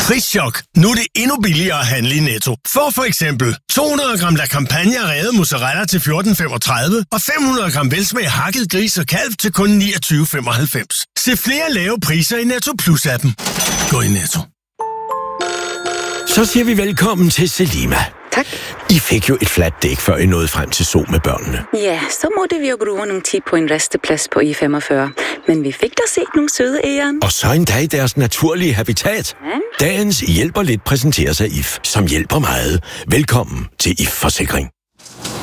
Prischok. Nu er det endnu billigere at handle i Netto. Få for eksempel 200 gram La Campagna revet mozzarella til 14,35 og 500 gram velsmag hakket gris og kalv til kun 29,95. Se flere lave priser i Netto Plus-appen. Gå i Netto. Så siger vi velkommen til Selima. Tak. I fik jo et fladt dæk, før I nåede frem til Zoo med børnene. Ja, så måtte vi jo bruge nogle tid på en resteplads på I-45. Men vi fik da set nogle søde æren. Og så endda i deres naturlige habitat. Dagens Hjælper Lidt præsenteres af IF, som hjælper meget. Velkommen til IF Forsikring.